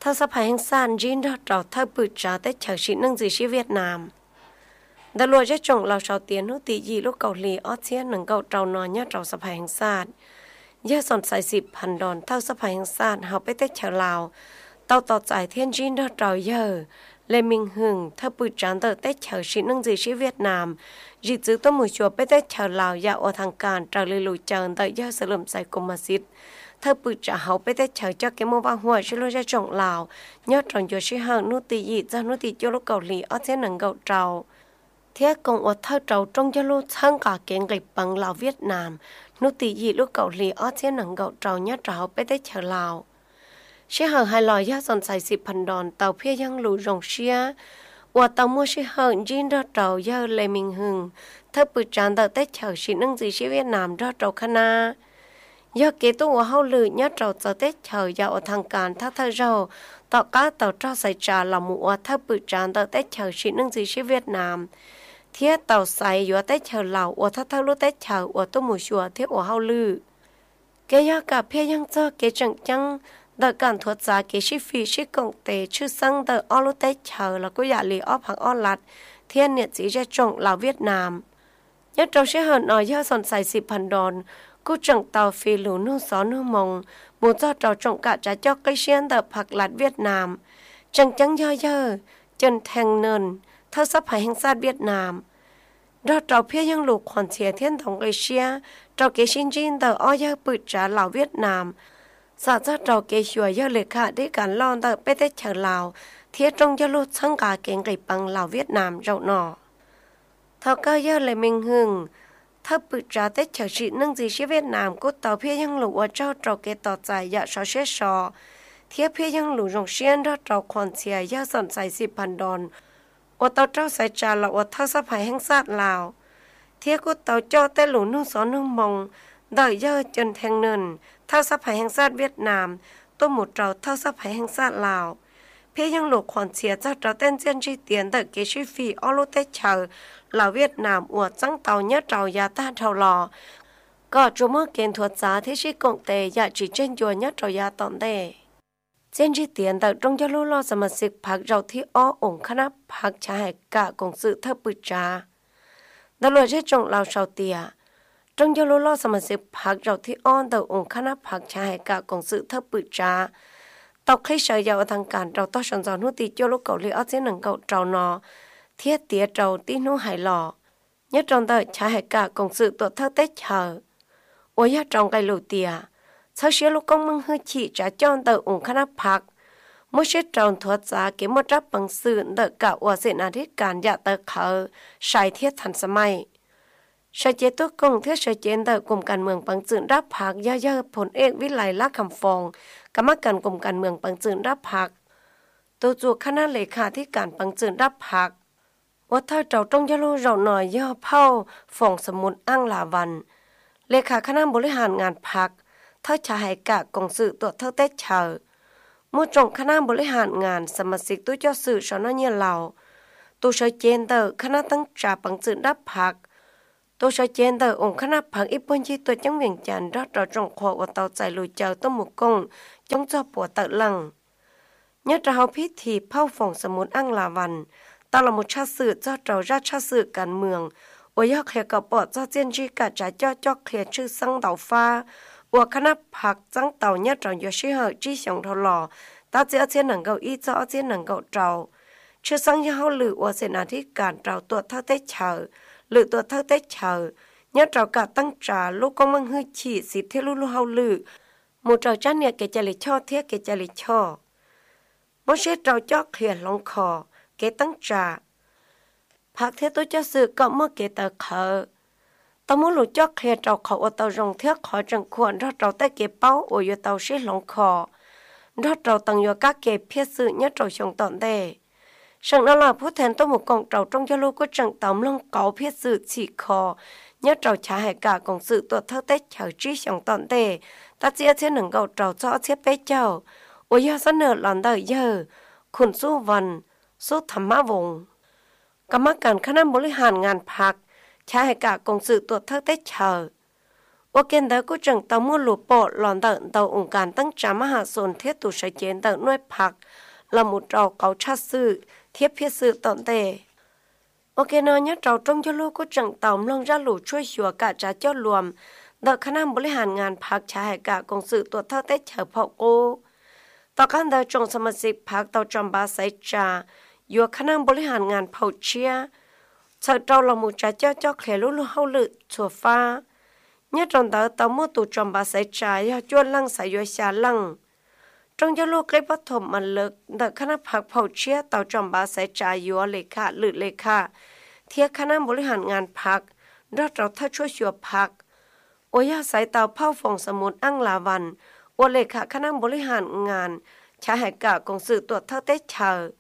ถ้าสภาแห่งซานยินดอเราถ้าปืดจ่าแต่เฉยชินั่งจีชีเวียดนามดลัวจะจงเราชาวเตียนนุติยีลูกเกาหลีออสเซียนหนึ่งเกาเรานอนยอดเราสภาแห่งซานยาสอนใส่10,000 ดอนเท่าสภาแห่งซานเฮาไปแต่เฉลาวเต้าต่อจ่ายเทียนยินดอเราเยอะเลยมิงหึงถ้าปืดจ่าแต่เฉยชินั่งจีชีเวียดนามจีจื้อต้มมือชัวไปแต่เฉลาวยาอทางการเราเลยลุยเจอแต่ยาสลัมใส่กรมสิทธิ์ถ้าปืดจะเขาไปแต่เฉยจากเกมว่าหัวชิโลจะจงลาวยอดตอนอยู่ชิหางนุติยีจะนุติโยลูกเกาหลีออสเซียนหนึ่งเกาเราเทียกงอดเท่าเราจงจะลูกช่างกาเก่งไกลปังลาวเวียดนามนุติยีลูกเกาหลีออสเซียนหนึ่งเกาเรายอดเราไปแต่เฉยลาวชิหางไฮลอยยาสนใส่10,000 ดอนเต่าเพียยังหลูรงเชียว่าเต่ามัวชิหางยินดอเราเยอะเลยมิงหึงถ้าปืดจานแต่เฉยชินั่งจีชีเวียดนามดอเราขณะยาเกตุว่าเฮาลือยอดเราจะเตเฉยยาวทางการถ้าเราต่อก้าต่อเจ้าใส่จาละหมูว่าถ้าปืดจานเตเฉยชินั่งจีชีเวียดนามเทียเต่าใส่อยู่เตเฉยเหล่าว่าถ้ารู้เตเฉยว่าตัวหมูชัวเทียว่าเฮาลือเกยากะเพียยังเจอเกจังจังเดการทวดจาเกชิฟีชิกงเตชื่อสังเดอรู้เตเฉยแล้วก็อย่าลีอ้อผักอ้อลัดเทียนเนี่ยจีจะจงเหล่าเวียดนามยอดเราเชื่อหันยาสนใส่10,000 ดอนกูจังเตาฟีหลูนู่สอนนู่มงหมู่เจ้าเราจงกะจะเจ้าใกล้เชียนเดผักหลัดเวียดนามจังจังเย่อจนแทงเนินเท่าสภาแห่งชาติเวียดนามเราเพียยังหลูกขอนเสียเทียนของเอเชียเราเกชินจินเดอ้อยปืดจ่าเหล่าเวียดนามสาจ้าเราเกชัวเยอะเลยค่ะด้วยการล่อนเดไปได้เฉลาวเทียตรงยลูช่างกาเก่งไก่ปังเหล่าเวียดนามเราหนอเท่าก็เยอะเลยมิงหึงถ้าปืดจ่าแต่เฉยชินั่งจีชีเวียดนามก็เต่าเพียยังหลูว่าเจ้าเราเกต่อใจอยากชอเชชอเทียเพียยังหลูรงเชียนเราคอนเสียยาสนใส่10,000 ดอนว่าเต่าเจ้าใส่จาละว่าเท่าสะพายแห่งชาติลาวเทียก็เต่าเจ้าแต่หลูนุ่งสอนนุ่งมงได้เยอะจนแทงเนินเท่าสะพายแห่งชาติเวียดนามตัวหมดเราเท่าสะพายแห่งชาติลาวเพียยังหลูคอนเสียเจ้าเราเต้นเจียนชีเตียนแต่เกชิฟีออโลเตเชอเหล่าเวียดนามอวดจังเต่าเนื้อเต่ายาต้าเท่าหล่อก็จูเมื่อเกณฑ์ถั่วจ้าที่ชิกงเตยอยากจีเจนยัวเนื้อเต่ายาตอนเดเจนชีเตียนแต่ตรงจะรู้รอสมาชิกพรรคเราที่อ้อองค์คณะพรรคชายกะกงสือเธอปืจาตลอดใช้จงเราชาวเตียตรงจะรู้รอสมาชิกพรรคเราที่อ้อนแต่องค์คณะพรรคชายกะกงสือเธอปืจาตอกให้เฉยยาวทางการเราต้องสนใจนุติโยลูกเกาหลีออสเซียนหนึ่งเกาเราเนาะเทียเตียเราที่นู้หายหล่อnhất trong đời cha hệ cả công sự tổ thơ tết chờ, ôi ya trong cái lũ tia, sau khi lúc công mừng hơi chỉ trả cho đời ủng khăn áp phạt, mỗi sẽ trong thuật giá cái một tráp bằng sự đời cả ủa sẽ là thiết cản dạ tờ khờ, sai thiết thành sớm mai, sai chế tốt công thiết sai chế đời cùng càn mường bằng sự đáp phạt ya phồn ếch với lại lá cầm phòng, cả mắt cần cùng càn mường bằng sự đáp phạt, tôi chuộc khăn áp lệ khả thiết cản bằng sự đáp phạtว่าถ้าเราต้องยาโลเราหน่อยย่อเผาฝ่องสมุนอ้างลาวันเลขาคณะบริหารงานพรรคเท่าชายกะกงสื่อตัวเท่าเต้เชอมู่จงคณะบริหารงานสมาชิกตัวเจ้าสื่อชนเนี่ยเราตัวชายเจนเตอร์คณะตั้งจ่าปังสื่อรับพรรคตัวชายเจนเตอร์องค์คณะพรรคอีปุ่นจีตัวจังเวียงจันทร์เราจงขอว่าเตาใจลุยเจ้าต้มหมูกงจงเจ้าปวดเตอลังเนี่ยเราพิธีเผาฝ่องสมุนอ้างลาวันตลอดมุชาสื่อเจ้าเราราชสื่อการเมืองอวยเคลียกับปอดเจ้าเจนจีกัดจ่าเจ้าจอกเคลียชื่อสังเต่าฟ้าอวคณะผักจังเต่าเนี่ยเราอยู่ชื่อเหอจีสงทลอตาเจ้าเจนหนังเกาอีเจ้าเจนหนังเกาเราชื่อสังยาเขาหรืออวเสนาธิการเราตัวเท่าเตเชอหรือตัวเท่าเตเชอเนี่ยเรากัดตั้งจ่าลูกก็มังหื้อฉีสิทธิลูลูเขาหรือหมู่เราจ้าเนี่ยเกจลิช่อเทียเกจลิช่อมอเชเราจอกเคลียลงคอเกตั้งจ่าพักเทียตัวเจ้าสื่อก็เมื่อเกตเขาตอมหลุดจอกเคลียเราเขาเอาเตารงเทียขอจังควรเราแต่เก็บเป้าโอยเตาชิหลงคอเราตั้งอยู่กักเก็บเพียสื่อเนี่ยเราชงตอนเดฉันนั่นล่ะผู้แทนตัวหมู่กองเราจงจะรู้ก็จังตอมลงเก่าเพียสื่อฉีคอเนี่ยเราใช้ให้กากองสื่อตัวเท่าเตเฉยจีชงตอนเดตาเจียเทียหนึ่งเราเจ้าเทียเป้เจ้าโอยเสนอหลันเดยเยอะคุณสู้วันสู้ธรรมวงศ์กรรมการคณะบริหารงานพรรคใช้ให้กากงสื่อตัวเท่าเตเชอว่าเกณฑ์เดก็จังตามั่วหลุดปอหลอนเดินเตาองค์การตั้งจามหาส่วนเทียตุใช้เจนเดินน้อยผักละมุดเราเกาชัดซื้อเทียบเพียซื้อตอนเตโอเคเนาะเนี่ยเราจงจะรู้ก็จังเต่าลงจะหลุดช่วยชัวกะจะเจ้ารวมเดินคณะบริหารงานพักชายกะกงสื่อตัวเท่าเต้เฉพาะโกต่อการเดินจงสมาชิกพักเต่าจอมบาไซจาอยู่คณะบริหารงานเผาเชียเธอเราละมุดจะเจ้าเคลลุเฮาลึชัวฟ้าnhớ trong đó tao mua tụ trong bà sẽ trái cho lăng sẽ vô xa lăng trong cho lúc cái bắt thầm mạnh lực đợt khả năng phạt phẩu chia tao trong bà sẽ trái vô lệ khả lự lệ khả thiết khả năng bố lý hàn ngàn phạt đó trao thất chúa chùa phạt ôi ya sẽ tao phao phòng sầm một ăn là vằn ôi lệ khả năng bố lý hàn ngàn trả hệ cả công sự tuột thơ tết chờ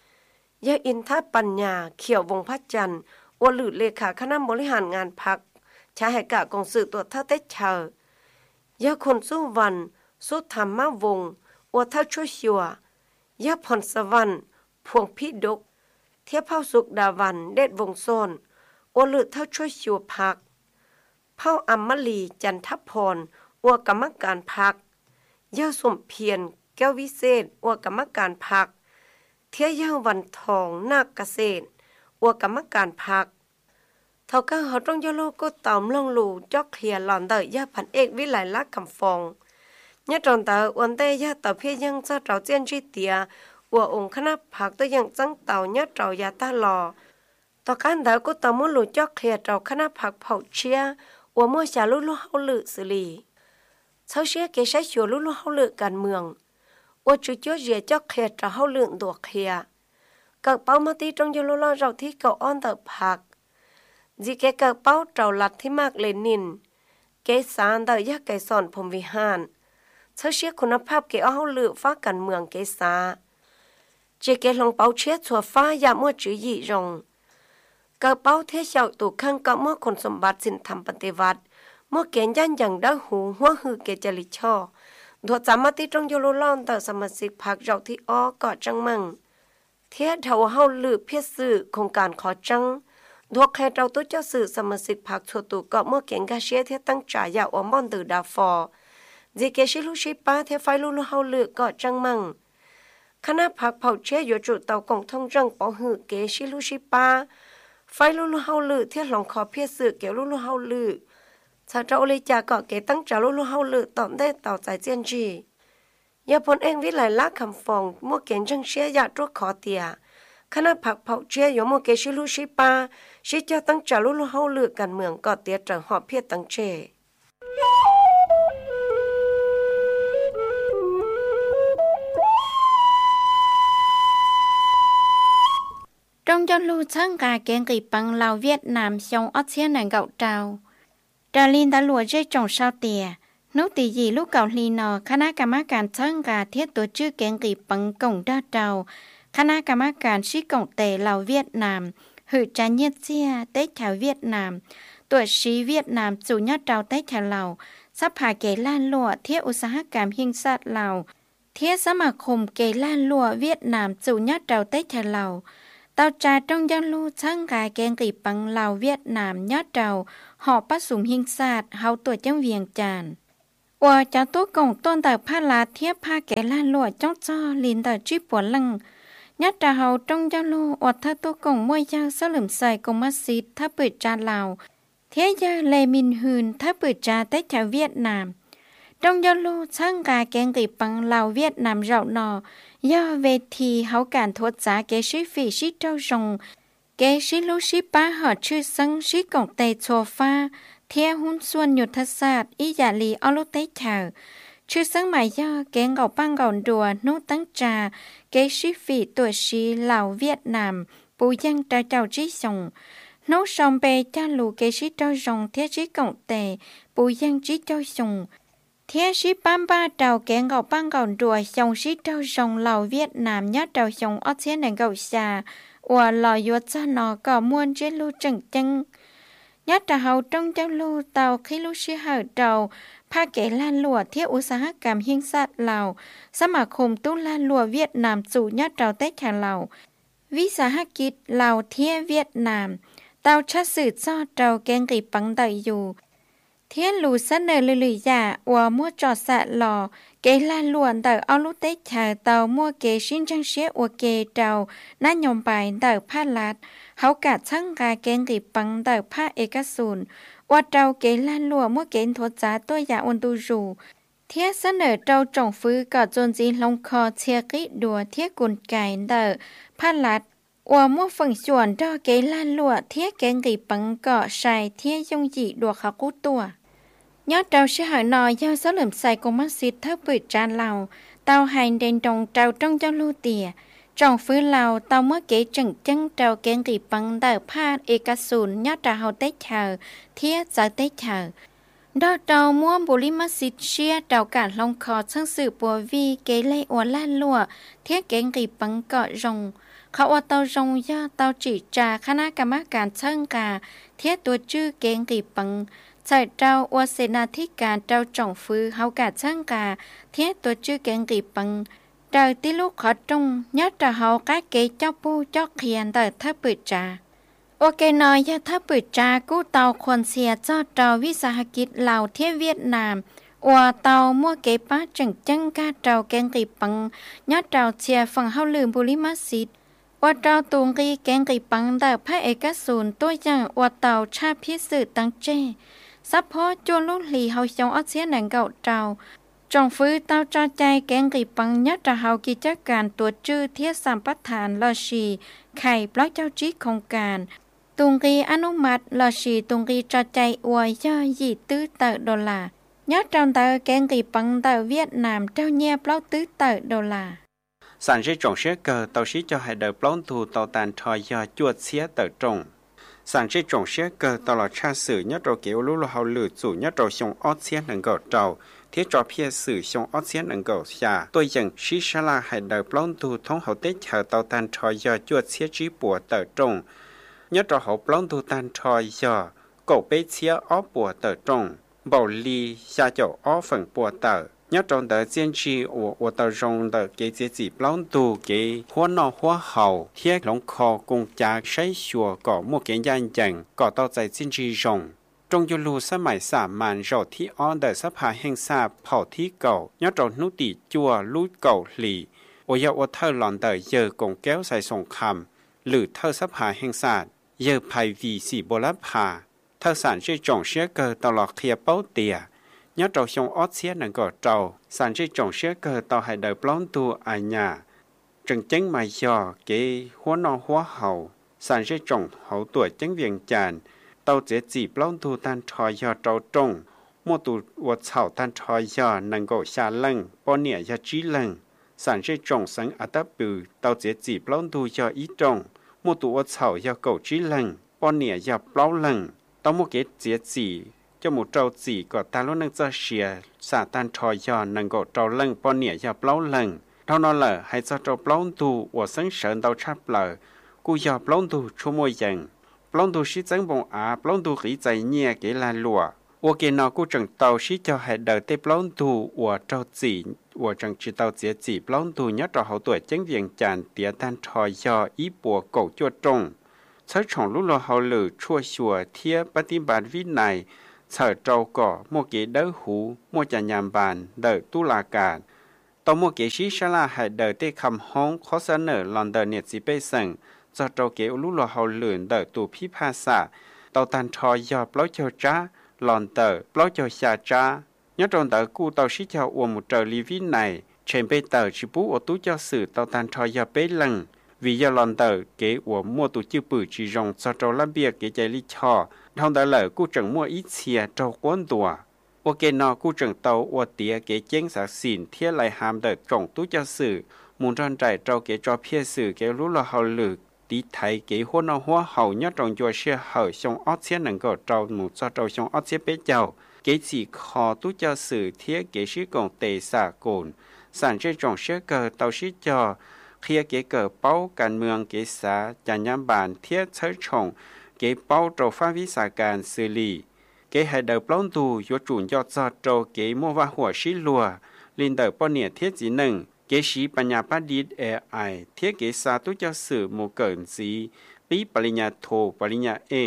ya in thápปัญญาเขียววงพัดจันทร์เอหลือเลขาคณะบริหารงานพรรคชาให้กะกองสื่อตัวเท่าเต้เชอยาคนสู้วันสู้ธรรมวงอวดเท่าช่วยชัวยาพรสวรรค์พวงพิดกเทียบเผาสุกดาวันเด็ดวงโซนอวดลือเท่าช่วยชัวพักเผาอัมมลีจันทพรอวดกรรมการพักยาสมเพียรแก้ววิเศษอวดกรรมการพักเทียยาวันทองนาคเกษตรอวดกรรมการพักเท่ากันเขาต้องยโลก็ตอมลงลูจอกเคลียหลอนเตยยาพันเอกวิไลลักคำฟองยาจอนเตอวันเตยาเตอเพียยังเจ้าเจ้าเจียนจีเตียวัวองค์คณะผักตัวยังจังเต่ายาเจ้ายาตาหลอต่อกันเตอก็ตอมลูจอกเคลียเจ้าคณะผักเผาเชียวัวมัวชาลุลุเฮาลือสิลีเช้าเชียเกใช้ชัวลุลุเฮาลือการเมืองวัวจุดเจียจอกเคลียเจ้าเฮาลือตัวเคลียเกิดเป้ามาตีตรงยโลเราเราที่เก่าอ้อนเตอผักจีเกเกิดเป้าเจ้าหลัดที่มากเลนินเกสารเตยาไก่สอนพรมวิหารเชื่อเชียคุณภาพเกเอาเลือฟ้ากันเมืองเกษาจีเกลงเป้าเชียชัวฟ้ายามัวจือยี่รงเกิดเป้าเทเฉาตู่ข้างกับเมื่อคนสมบัติสินทำปฏิวัติเมื่อเกณฑ์ยันอย่างด้าหูหัวหือเกจริช่อดวงจามาติตรงโยโลลอนเตอสมาชิกพรรคเราที่อ้อก่อจังมังเทียเท่าเฮาลือเพียสื่อโครงการขอจังดวงแค่เราตัวเจ้าสื่อสมาชิกพรรคชัวตู่ก็เมื่อเก่งกาเชียเทตั้งจ่ายาอมบอนตือดาฟอจีเกชิลุชิป้าเทไฟลุลุเฮาลือก็จังมังคณะพรรคเผาเชียอยู่จุดเตากงทงจังปอหือเกชิลุชิป้าไฟลุลุเฮาลือเทียหลงขอเพียสื่อเกี่ยวลุลุเฮาลือชาเจ้าเลยจาก็เกตั้งจ่าลุลุเฮาลือตอนได้ต่อใจเจียนจียาพลเองวิไลลักคำฟองเมื่อเก่งจังเชียยาตรวขอเตียคณะผักเผาเชียอยู่โมเกชิลุชิปาชิเจ้าตั้งจารุลุเฮาเลือกกันเมืองก็เตียจังหอบเพียตั้งเช trong cho lưu sang cả kén kỳ bằng Lào Việt Nam xong ớt xia nàng gạo trào trà linh đã lùa dây trồng sao tìa nấu tì gì lúc gạo lì nọคณะกรรมการsang cả thiết tổ chức kén kỳ bằng cổng đa tràoคณะกรรมการชี้กงเตะเหล่าเวียดนามหือจานเยียเจียเตะแถวเวียดนามตัวชี้เวียดนามจู่ยอดเราเตะแถวเหล่าซับผาเกล้านลัวเทียอุตสาหกรรมหิงสัตว์เหล่าเทียสมาคมเกล้านลัวเวียดนามจู่ยอดเราเตะแถวเหล่าเตาจ่าต้องยังลู่ช่างกายแกงกีปังเหล่าเวียดนามยอดเราหอบปัสสุมหิงสัตว์เฮาตัวจังเวียงจานว่าจะตัวกงต้นแต่ผ้าลาเทียผ้าเกล้านลัวจ้องจ้อลินแต่จีปวดลังnhất trà hậu trong giao lưu ở thơ tô cổng môi giao số lượng xài cùng mắt xịt tháp bự trà Lào thế gia Lê Minh Huyền tháp bự trà tới chào Việt Nam trong giao lưu sang cả kén kỳ bằng Lào Việt Nam rộng nọ do về thì hậu cản thuật giá kế sĩ phỉ sĩ trâu rồng kế sĩ lưu sĩ bá họ chư sân sĩ cổng tề chùa pha theo hun xuân nhột thất sạt ý giả lì ở lúc tế chào chư sân mãi do kén gạo băng gạo đùa nốt tăng trà kế sĩ phỉ tuổi sĩ Lào Việt Nam bù dân trà trào trí sòng nốt sòng bề cha lù kế sĩ trâu rồng thiết sĩ cổng tề bù dân trí trâu sòng thiết sĩ bám ba trào kén gạo băng gạo đùa sòng sĩ trâu rồng Lào Việt Nam nhát trào sòng ở trên này gạo xà và lò yuột ra nó có muôn chế lưu trần chân nhát trà hậu trong cháu lưu tàu khi lưu sĩ hở tràoผ้าเกล้านลัวเที่ยวอุตสาหกรรมหิงสัตว์เหล่าสมาคมตู้ล้านลัวเวียดนามสู่ยอดเราเต้แข่เหล่าวิสาหกิจเหล่าเที่ยวเวียดนามเตาชัดสื่อซอดเราแกงกีปังเตยอยู่ thiên lù sân nở lì lì giả và mua trò xạ lò kế lan luồn tờ ao lúc tết chờ tàu mua kế xin trang xế và kế trầu ná nhom bài tờ pha lạt hậu cả thân gà kén kịp bằng tờ pha eka sùn và trầu kế lan lùa mua kế thốt giá tôi giả ôn tu rù thiết sân nở trầu trồng phứ cả dồn dì lông kho chia kỹ đùa thiết cùn cải tờ pha lạt và mua phần chuẩn cho kế lan lùa thiết kén kịp bằng cọ xài thiết dung dị đùa khó cú tùa nhớ trâu sẽ hỏi nói do số lượng xài của mắt xịt thấp bự tràn lào tàu hành đèn trồng trâu trong cho lưu tỉa trồng phứ lào tàu mới kế chừng chân trâu kén kịp bằng tờ pha eka sùn nhớ trà hậu tết chờ thiết giờ tết chờ đó trâu mua bù lý mắt xịt xia trâu cả lông khó sang sự bùa vi kế lây ổ lan lùa thiết kén kịp bằng cọ rồngเขาว่าเตาจงย่าเตาจีจาคณะกรรมการเชิงกาเทียตัวชื่อเกงกีปังใส่เจ้าอวเสนาธิการเจ้าจ่องฟื้อเฮากาเชิงกาเทียตัวชื่อเกงกีปังเจ้าที่ลูกขอจงยัดจะเฮาก้าเกเจ้าปูเจ้าเขียนแต่ถ้าปืดจาโอเคน้อยย่าถ้าปืดจากูเตาคนเสียเจ้าเจ้าวิสาหกิจเหล่าเทียเวียดนามว่าเตามั่วเก็บป้าจังจังกาเจ้าเกงกีปังยัดเจ้าเชียฝั่งเฮาลืมบุริมาสิว่าเจ้าตุงกีแกงกีปังแต่พระเอกศูนย์ตัวอย่างว่าเต่าชาพิสื่อตั้งเจซับพอจวนลูกหลีเฮาจงอัดเสียหนังเก่าเจ้าจงฟื้นเต้าจ้าใจแกงกีปังยัดจะเฮากิจการตัวจื้อเทียสามปัฏฐานลอชีไข่ปลักเจ้าจีโครงการตุงกีอนุมัติลอชีตุงกีจ้าใจอวยย่อยี่ตื้อเต่าดอลลาร์ยัดจำเต่าแกงกีปังเต่าเวียดนามเจ้าเงียบเล่าตื้อเต่าดอลลาร์ sản xuất trồng xe cờ tàu sĩ cho hai đời plon thu tàu tàn thoi do chuột xía tờ trồng sản xuất trồng xe cờ tàu là cha sử nhất trâu kéo lú lô hậu lử chủ nhất trâu sông ót xía nâng gạo trâu thiết trò phía sử sông ót xía nâng gạo xà tôi dần sĩ sa la hai đời plon thu thống hậu tết chờ tàu tàn thoi do chuột xía trí bùa tờ trồng nhất trâu hậu plon thu tàn thoi do cổ bế xía ót bùa tờ trồng bảo ly xa chậu ót phần bùa tờ nhất trong đời chiến trị của tàu rong đời cái chế chỉ plong tu cái hoa nọ hoa hậu thiết lồng kho cùng cha xây sửa có một cái gian chẳng có tàu chạy chiến trị rong trong du lưu sa mãi xả màn rồi thi on đời sắp hạ hành xa跑thi cầu nhất trong nút tỉ chùa lút cầu lì ở giờ ở thơ lòn đời giờ cùng kéo xài sòng kham lử thơ sắp hạ hành xa giờ phải vì xỉ bồ láp hạ thơ sản sẽ trồng xe cơ tàu lọt khía bao tìa nhớ trâu sông ót xía nâng gò trâu sản xuất trồng xe cơ tàu hai đời plon tu ai nhà trừng chánh mai do cái hoa nọ hoa hậu sản xuất trồng hậu tuổi chánh viện tràn tàu chế chỉ plon tu tan thoi do trâu trồng mua tu vật thảo tan thoi do nâng gò xa lăng bao nịa do trí lăng sản xuất trồng sáng ở tấp bự tàu chế chỉ plon tu do ý trồng mua tu vật thảo do cầu trí lăng bao nịa do plau lăng tàu mua cái chế chỉ cho một trâu chỉ có ta lúc nâng cho xìa xả tan thoi do nâng gỗ trâu lưng bao nịa do plau lưng thao nó lờ hay cho trâu plau tu của sáng sơn đau chắp lờ cú do plau tu cho môi dần plau tu sĩ dẫn bông á plau tu khí chạy nhẹ cái là lụa của cái nào cú chẳng tàu sĩ cho hệ đời tê plau tu của trâu chỉ của chẳng chỉ tàu chỉ plau tu nhớ trâu hậu tuổi chánh viện tràn tía tan thoi do ý bùa cổ chua trông sở trọng lúc lo hậu lử chua xùa thía bắt tim bản viết này sở trâu cỏ mua kế đỡ hú mua chả nhàm bàn đỡ tu là cả tàu mua kế sĩ sa la hãy đỡ tê khăm hông khó xa nở lòn đỡ nhiệt sĩ bê sẵn do trâu kế lũ lò hầu lươn đỡ tù phí pha xạ tàu tàn thoi do bó cho trá lòn đỡ bó cho xa trá nhớ trong đỡ cụ tàu sĩ cho uổng một trời lý vi này trên bê tờ chỉ bú ở tú cho sự tàu tàn thoi do bê lần vì do lòn đỡ kế uổng mua tù chư bự chỉ rong do trâu làm bia kế chạy lý cho thông đã lỡ cô chẳng mua ít xìa trâu quán đùa. Ô kê nọ cô chẳng tàu ô tía kế chén sạc xỉn thiết lại hàm đợt trọng tú cho sự. Muốn răn trải trâu kế cho phía sự kế lũ lò hầu lử. Tí thấy kế hô nọ hoa hầu nhớ trọng cho xe hở xong ót xe nâng gò trâu một cho trâu xong ót xe bế chào. Kế chỉ khó tú cho sự thiết kế sĩ còn tề xả cồn. Sản chế trọng xe cờ tàu sĩ cho. Khi kế cờ báo càn mương kế xá chả nhắm bàn thiết sớ trọng. Kế bao trâu pha vi xà càn xử lý. Kế hai đầu plong tu do chủ do cho trâu kế mua va hỏa xí lùa. Linh đầu bao nịa thiết dĩ nâng. Kế sĩ bà nhà bá đít ai thiết kế xa tú cho sự một cẩn dĩ. Bí bà lý nhà thô bà lý nhà ê.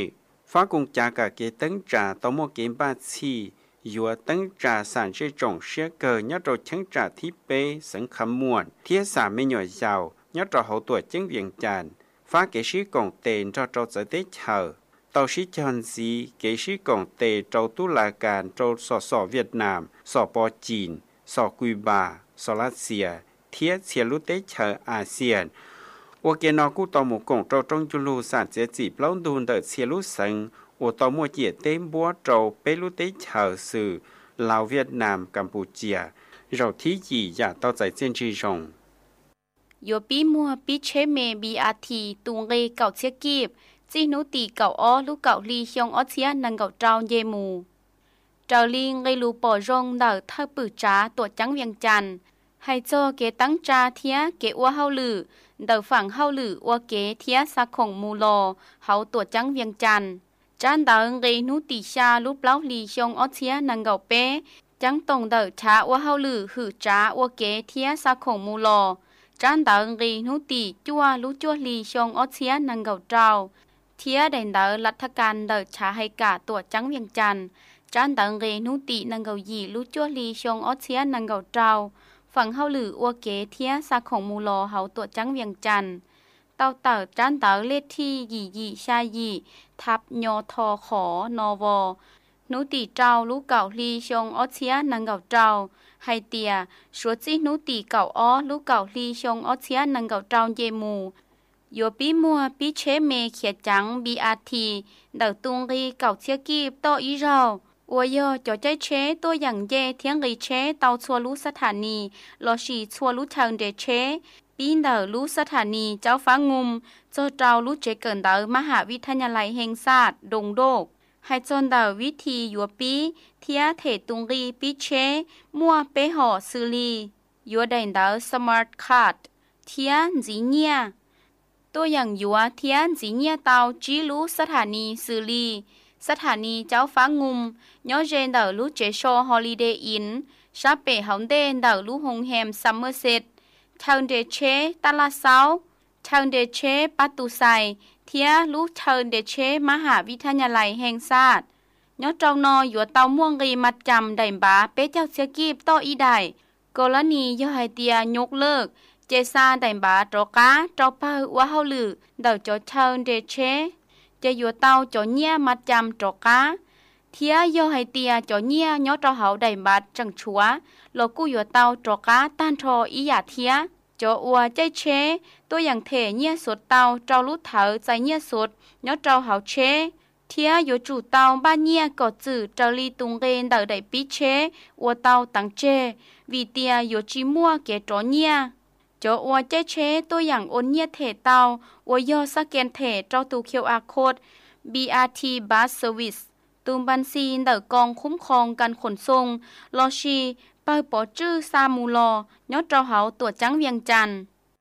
phá cùng trả cả kế tấn trả tàu một kế ba chi dùa tấn trả sản chế trồng xe cờ nhất rồi chứng trả thiết bê sẵn khám muộn thiết sản mê nhỏ giàu nhất rồi hậu tuổi chứng viện tràn phá kế sĩ còn tên cho trâu giới tế chờ tàu sĩ chân gì kế sĩ còn tề trâu tú là càn trâu sò Việt Nam sò bò Chìn sò Cuba sò Russia thiết xe lũ tế chờ ASEAN我见到古到木工做中就路上这几包顿的切路绳，我到木节点波做贝路的超市，老越南、柬埔寨，肉体仪也都在政治上。 有比莫比切梅比阿提东个搞切吉，只努地搞哦路搞利向哦切能搞招耶木，招利个路保容的特不查ตัวจังเวียงจันทร์ให้โจเกตั้งจาเทียเกว่าเฮาลือเดาฝั่งเฮาลือว่าเกเทียสะของมูลอเฮาตัวจังเวียงจันทร์จานเดิงเรนุติชาลุเปล่าลีชงอเทียนังเกาเป้จังตรงเดาช้าว่าเฮาลือหือจ้าว่าเกเทียสะของมูลอจานเดิงเรนุติจัวลุจัวลีชงอเทียนังเกาเจ้าเทียเดินเดารัฐการเดาช้าให้กาตัวจังเวียงจันทร์จานเดิงเรนุตินังเกายีลุจัวลีชงอเทียนังเกาเจ้าฝั่งเฮาหรืออัวเกเทียสาของมูลอเฮาตัวจังเวียงจันทร์เต่าจานเลขที่ยีชายีทับยอทอขอนอวอนุติเจ้าลูกเก่าลีชงอเทียนังเก่าเจ้าไฮเตียชัวจินุติเก่าอ้อลูกเก่าลีชงอเทียนังเก่าเจ้าเยมูโยปีมัวปีเชเมเขียจังบีอาทีเดาตุงรีเก่าเทียกีบโตอีเรา我要就在车多样嘢天嘅車到錯路สถานี落是錯路場嘅車邊度路สถานีเจ้าฟ้างุมจะเจ้า路เจเกินเดอมหาวิทยาลัยแห่งชาติดงโดกให้จนเดอวิธียัวปีเทียเทตุงรีปีเชมัวเปหอซื้อลียัวเดินเดอสมาร์ทคาร์ดเทียนจีเนียตัวอย่างยัวเทียนจีเนียเตาจี路สถานีซื้อลีสถานีเจ้าฟ้างุมย้อนเจนเดอลูเจโชฮอลิเดย์อินชาเปฮองเดนเดอลูฮงแฮมซัมเมอร์เซตทางเดเชตลาเซาทางเดเชปัตุไซเทียลูทางเดเชมหาวิทยาลัยแห่งชาติย้อนเจ้านออยู่เตาม่วงรีมัดจำได้บาเปเจ้าเสียกีบต่ออีได้กรณีย่อให้เตียยกเลิกเจซาได้บาโจกาโจเปอว่าเฮาลือเดอจอทางเดเชจะอยู่เตาจ่อเนี้ยมัดจำจอกาเทียย่อให้เตียจ่อเนี้ยย้อเจ้าเฮาได้บัดจังชัวโลกูอยู่เตาจอกาต้านทออีหยาเทียจ่ออัวใจเชตัวอย่างเทเนี้ยสดเตาเจ้าลุเถอใจเนี้ยสดย้อเจ้าเฮาเชเทียอยู่จู่เตาบ้านเนี้ยก็จื้อเจ้าลีตุงเรนเดอได้ปีเชอัวเตาตังเจวีเตียอยู่จีมัวเกจ่อเนี้ยจ่ออัวใจเชตัวอย่างโอนเนี้ยเทเตาอัวย่อสแกนเทเจ้าตูQR code BRT Bus Service ตูมบันซีนเดอกองคุ้มครองการขนส่งลอชีเปิดปอจื้อซามูลอยอดเจ้าเฮาตัวจังเวียงจันทร์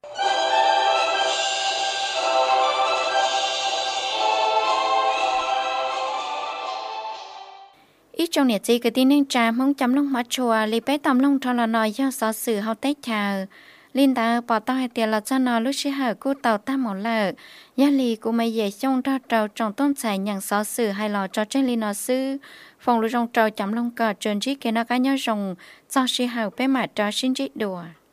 อีจงเนี่ยจีกะตีนึงจามงจำลงมาชัวลีไปตอมลงทรนอยย่อสอสื่อเฮาเต้ชาวลินดาปอต้อยเตียเราจะนอนลุชิหากูเต่าตามหมดเลยยาลีกูไม่เย่ช่องเราจงต้นใส่อย่างซอสื่อให้รอจอเจลีนอซื้อฟงลุจงเราจำลงกอดจนชิเกนักการย่อจงจอชิหาไปหมาจอชินจิดัว